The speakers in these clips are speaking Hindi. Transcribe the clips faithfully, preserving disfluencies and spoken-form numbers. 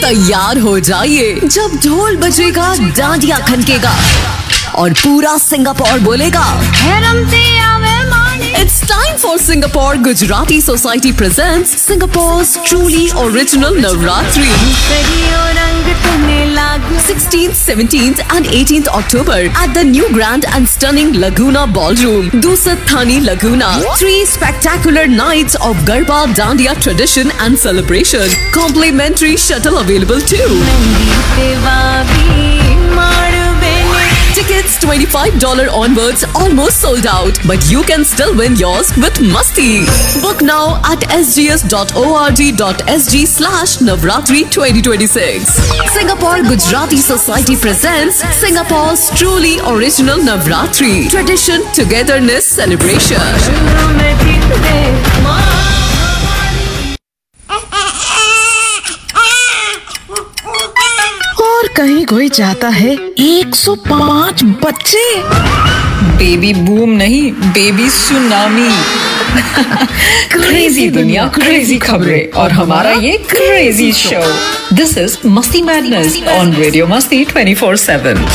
तैयार हो जाइए जब ढोल बजेगा, डांडिया खनकेगा और पूरा सिंगापुर बोलेगा It's time for Singapore Gujarati Society presents Singapore's truly original Navratri. sixteenth, seventeenth and eighteenth October at the new grand and stunning Laguna Ballroom, Dusat Thani Laguna. Three spectacular nights of Garba Dandiya tradition and celebration. Complimentary shuttle available too. Tickets twenty-five dollars onwards, almost sold out, but you can still win yours with Masti. Book now at s g s dot org dot s g slash Navratri twenty twenty-six. Singapore Gujarati Society presents Singapore's truly original Navratri tradition, togetherness, celebration. और कहीं कोई चाहता है एक सौ पाँच बच्चे। बेबी बूम नहीं, बेबी सुनामी। क्रेजी दुनिया, क्रेजी खबरें और हमारा ये क्रेजी शो। दिस इज मस्ती मैडनेस ऑन रेडियो मस्ती twenty four seven.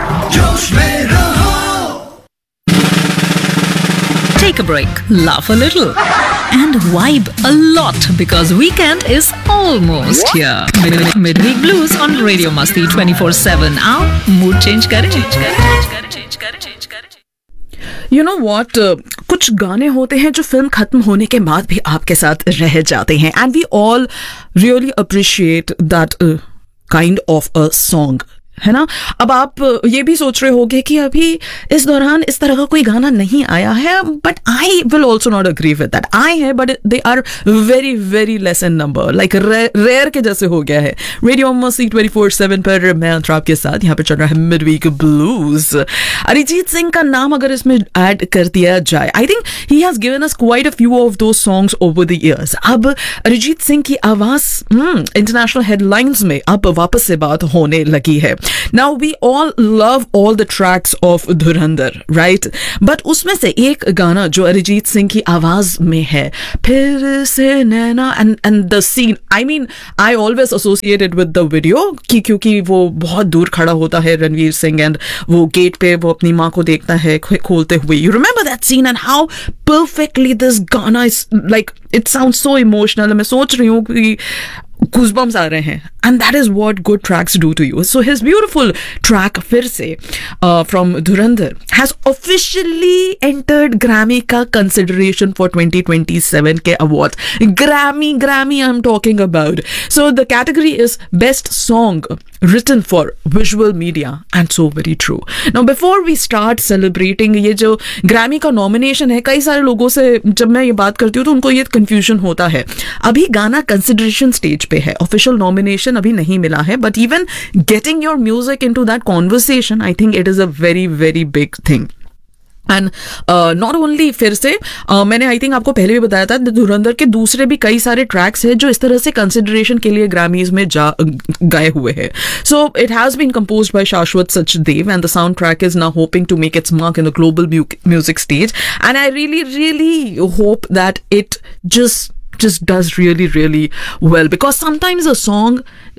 Take a break, laugh a little, and vibe a lot because weekend is almost here. Mid- Midweek Blues on Radio Masti twenty four seven. आओ mood change करें, change करें, change करें, change करें, change करें। You know what? Uh, कुछ गाने होते हैं जो फिल्म खत्म होने के बाद भी आपके साथ रह जाते हैं, and we all really appreciate that uh, kind of a song. है ना? अब आप ये भी सोच रहे होगे कि अभी इस दौरान इस तरह का कोई गाना नहीं आया है, but I will also not agree with that. आए हैं but they are very very less in number, like rare के जैसे हो गया है। रेडियो मस्ती ट्वेंटी फोर सेवन पर मैं अंतराव के साथ यहाँ पे चल रहा है मिडवीक ब्लूज। अरिजीत सिंह का नाम अगर इसमें ऐड कर दिया जाए, I think he has given us quite a few of those songs over the years. अब अरिजीत सिंह की आवाज इंटरनेशनल हेडलाइंस में अब वापस से बात होने लगी है। Now we all love all the tracks of Dhurandhar, right? But उसमें से एक गाना जो अरिजीत सिंह की आवाज में है, फिर से नैना, and and the scene, I mean, I always associate it with the video कि क्योंकि वो बहुत दूर खड़ा होता है रणवीर सिंह and वो गेट पे वो अपनी माँ को देखता है खोलते हुए. You remember that scene and how perfectly this गाना is, like, it sounds so emotional. मैं सोच रही हूँ कि goosebumps आ रहे हैं, and that is what good tracks do to you. So his beautiful track फिर से uh, from Dhurandhar has officially entered Grammy का consideration for twenty twenty-seven के awards. Grammy, Grammy I'm talking about. So the category is Best Song Written for Visual Media, and so very true. Now before we start celebrating ये जो Grammy का nomination है, कई सारे लोगों से जब मैं ये बात करती हूँ तो उनको ये confusion होता है। अभी गाना consideration stage पे है, official nomination अभी नहीं मिला है, but even getting your music into that conversation, I think it is a very very big thing. And not only फिर से uh, मैंने आई थिंक आपको पहले भी बताया था धुरंधर के दूसरे भी कई सारे ट्रैक्स हैं जो इस तरह से कंसिडरेशन के लिए ग्रैमीज में जा गए हुए हैं. So it has been composed bye शाश्वत Sachdev and the sound track is now hoping to make it's mark in the global music stage, and I really really hope that it just just does really really well, because sometimes a song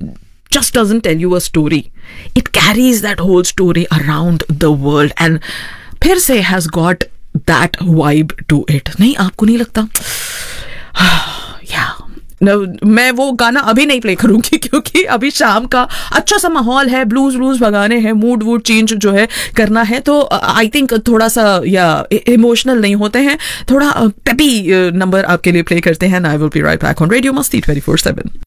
just doesn't tell you a story, it carries that whole story around the world and फिर से has got that vibe to it. नहीं, आपको नहीं लगता? yeah. No, मैं वो गाना अभी नहीं प्ले करूंगी क्योंकि अभी शाम का अच्छा सा माहौल है, ब्लूज ब्लूज भगाने हैं, मूड वूड चेंज जो है करना है, तो आई थिंक थोड़ा सा या इमोशनल नहीं होते हैं, थोड़ा पेपी नंबर आपके लिए प्ले करते हैं. I will be right back on radio मस्ती ट्वेंटी फोर सेवन.